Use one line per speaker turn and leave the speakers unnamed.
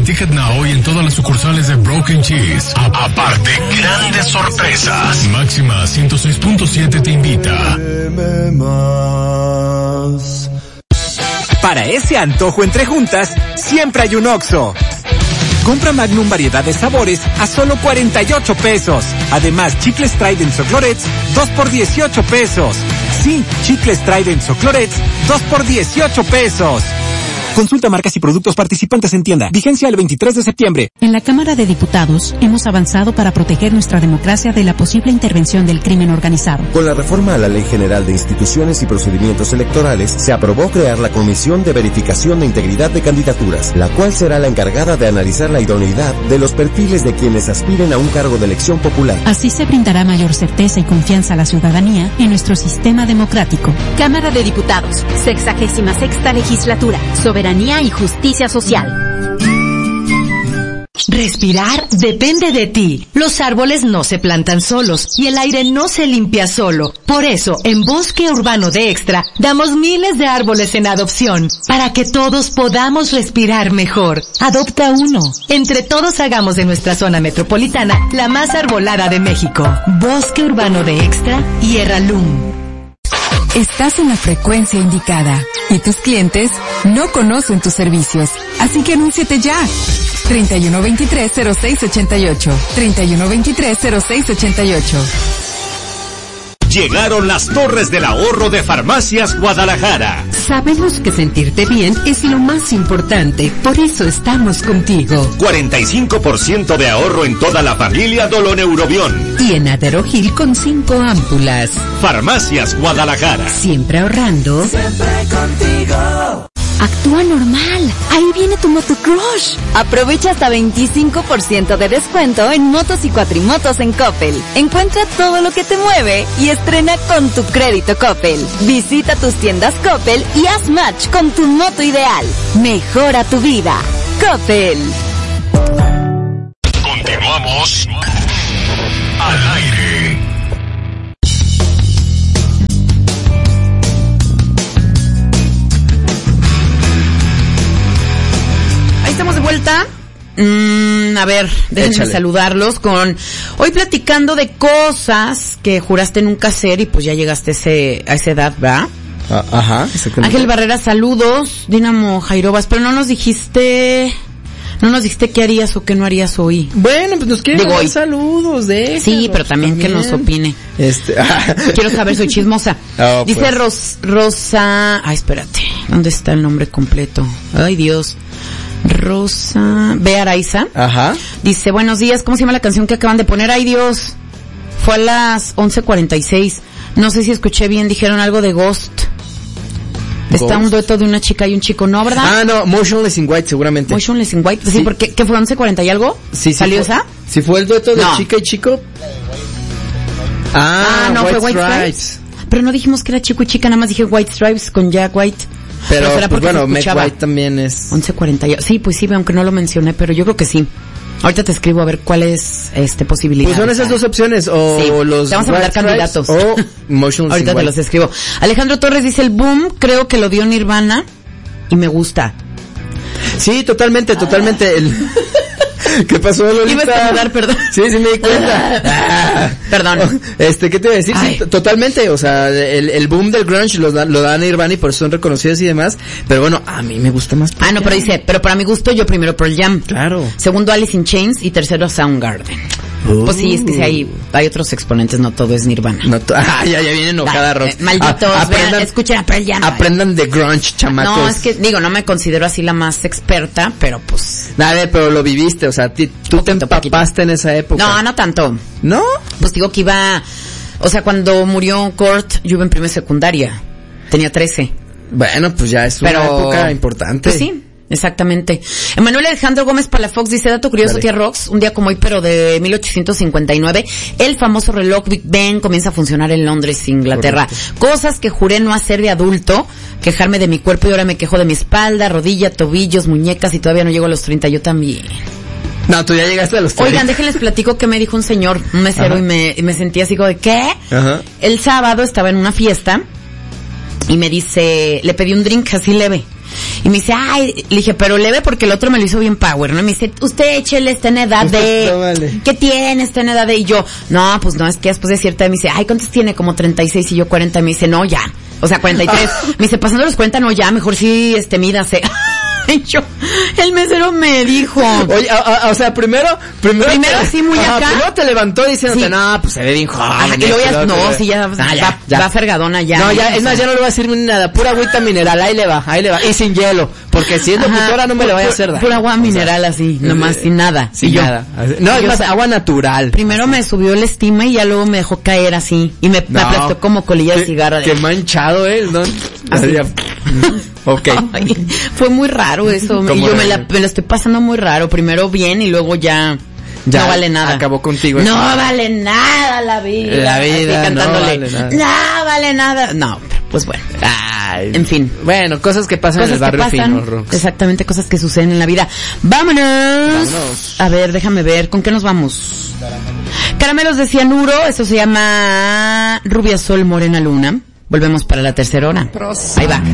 Ticket Now y en todas las sucursales de Broken Cheese. Aparte, grandes sorpresas. Máxima 106.7 te invita.
Para ese antojo entre juntas, siempre hay un Oxxo. Compra Magnum variedad de sabores a solo 48 pesos. Además, chicles Trident o Clorets, 2 por 18 pesos. Sí, chicles Trident o Clorets, 2 por 18 pesos. Consulta marcas y productos participantes en tienda. Vigencia el 23 de septiembre.
En la Cámara de Diputados hemos avanzado para proteger nuestra democracia de la posible intervención del crimen organizado.
Con la reforma a la Ley General de Instituciones y Procedimientos Electorales, se aprobó crear la Comisión de Verificación de Integridad de Candidaturas, la cual será la encargada de analizar la idoneidad de los perfiles de quienes aspiren a un cargo de elección popular.
Así se brindará mayor certeza y confianza a la ciudadanía en nuestro sistema democrático.
Cámara de Diputados, 66ª Legislatura, Soberanía y Justicia Social.
Respirar depende de ti. Los árboles no se plantan solos y el aire no se limpia solo. Por eso, en Bosque Urbano de Extra, damos miles de árboles en adopción para que todos podamos respirar mejor. Adopta uno. Entre todos hagamos de nuestra zona metropolitana la más arbolada de México. Bosque Urbano de Extra y Erralum.
Estás en la frecuencia indicada y tus clientes no conocen tus servicios, así que anúnciate ya. 3123-0688. 3123-0688.
Llegaron las Torres del Ahorro de Farmacias Guadalajara.
Sabemos que sentirte bien es lo más importante, por eso estamos contigo.
45% de ahorro en toda la familia Doloneurobión.
Y en Aderogil con 5 ámpulas.
Farmacias Guadalajara.
Siempre ahorrando.
Siempre contigo.
Actúa normal. Ahí viene tu Motocrush. Aprovecha hasta 25% de descuento en motos y cuatrimotos en Coppel. Encuentra todo lo que te mueve y estrena con tu crédito Coppel. Visita tus tiendas Coppel y haz match con tu moto ideal. Mejora tu vida. Coppel.
Continuamos al aire.
Estamos de vuelta. A ver, déjenme saludarlos con... Hoy platicando de cosas que juraste nunca hacer y pues ya llegaste a esa edad, ¿verdad?
Ajá.
Ángel Barrera, saludos. Dinamo Jairobas, pero no nos dijiste qué harías o qué no harías hoy.
Bueno, pues nos quieren dar saludos de...
Sí, pero también que nos opine. Quiero saber, soy chismosa. Dice pues. Rosa... Ay, espérate. ¿Dónde está el nombre completo? Ay, Dios. Rosa B. Araiza.
Ajá.
Dice, buenos días, ¿cómo se llama la canción que acaban de poner? Ay, Dios. Fue a las 11:46. No sé si escuché bien, dijeron algo de Ghost. Está un dueto de una chica y un chico, ¿no, verdad?
Ah, no, Motionless in White, seguramente.
Motionless in White, sí, porque ¿qué fue 11:40 y algo?
Sí,
¿Salió
fue,
esa?
Si fue el dueto de chica y chico.
No, fue White Stripes. Pero no dijimos que era chico y chica, nada más dije White Stripes con Jack White.
Pero pues bueno, Meg White también es...
11:40. Sí, pues sí, aunque no lo mencioné, pero yo creo que sí. Ahorita te escribo a ver cuál es posibilidad.
Pues son esas dos opciones, o los...
Te vamos a mandar candidatos.
O Motionless
Ahorita te los escribo. Alejandro Torres dice, el boom, creo que lo dio Nirvana y me gusta.
Sí, totalmente. ¿Qué pasó, Lolita?
Iba a saludar, perdón.
Sí, me di cuenta.
Perdón.
¿Qué te iba a decir? Sí, totalmente, o sea, el boom del grunge lo da Nirvana y por eso son reconocidos y demás, pero bueno, a mí me gusta más.
No, pero dice, pero para mi gusto yo primero Pearl Jam.
Claro.
Segundo Alice in Chains y tercero Soundgarden. Pues sí, es que si hay otros exponentes, no todo es Nirvana.
Ya viene enojada Ross.
Malditos, vean, escuchen a Pearl Jam.
Aprendan de grunge, chamacos.
No, es que, no me considero así la más experta, pero pues...
Dale, pero lo viviste, o sea, tú te empapaste en esa época.
No tanto.
¿No?
Pues digo que o sea, cuando murió Kurt, yo iba en primera secundaria. Tenía 13.
Bueno, pues ya es una época importante.
Pues sí. Exactamente. Emanuel Alejandro Gómez Palafox dice, dato curioso, tía Rox, un día como hoy, pero de 1859, el famoso reloj Big Ben comienza a funcionar en Londres, Inglaterra. Correcto. Cosas que juré no hacer de adulto, quejarme de mi cuerpo y ahora me quejo de mi espalda, rodilla, tobillos, muñecas y todavía no llego a los 30, yo también.
No, tú ya llegaste a los 30.
Oigan, déjenles platico que me dijo un señor, un mesero, y me sentí así como de, ¿qué?
Ajá.
El sábado estaba en una fiesta y me dice, le pedí un drink así leve. Y me dice, ay, le dije, pero leve porque el otro me lo hizo bien power, ¿no? Y me dice, usted échele, está en edad de...
Vale.
¿Qué tiene? Está en edad de... Y yo, no, pues no, es que después de cierta edad me dice, ay, ¿cuántos tiene? Como 36 y yo 40. Y me dice, no, ya. O sea, 43. Me dice, pasando los 40, no, ya, mejor sí, mídase. Y yo, el mesero me dijo.
Oye, o sea, primero
así muy acá.
Primero te levantó diciéndote, no, pues se ve bien joven.
Y luego ya va fergadona ya.
No, ya, es más, ya no le voy a decir nada, pura agüita mineral, ahí le va. Y sin hielo, porque si es locutora no me le vaya a hacer daño.
Pura agua mineral así, nomás, sin nada.
Sin nada. No, es más, agua natural.
Primero me subió la estima y ya luego me dejó caer así. Y me aplastó como colilla de cigarro.
Qué manchado, ¿no?
Así.
Ok.
Ay, fue muy raro eso. Y yo me la estoy pasando muy raro. Primero bien y luego ya no vale nada.
Acabó contigo.
No vale nada la vida.
La vida
así, cantándole.
No vale nada.
No vale nada. No, pues bueno.
Ay,
en fin.
Bueno, cosas que pasan en el barrio fino, Rox.
Exactamente, cosas que suceden en la vida. ¡Vámonos! A ver, déjame ver. ¿Con qué nos vamos? Caramelos de cianuro. Eso se llama Rubia Sol Morena Luna. Volvemos para la tercera hora. Ahí va.